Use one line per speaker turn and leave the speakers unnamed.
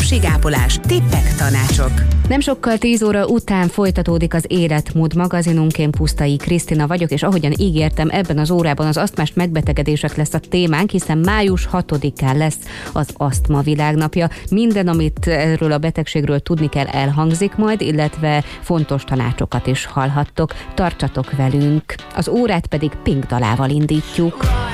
betegségápolás, tippek, tanácsok.
Nem sokkal 10 óra után folytatódik az Életmód magazinunk. Én Pusztai Krisztina vagyok, és ahogyan ígértem, ebben az órában az asztmás megbetegedések lesz a témánk, hiszen május 6-án lesz az Asztma Világnapja. Minden, amit erről a betegségről tudni kell, elhangzik majd, illetve fontos tanácsokat is hallhattok. Tartsatok velünk! Az órát pedig Pink dalával indítjuk.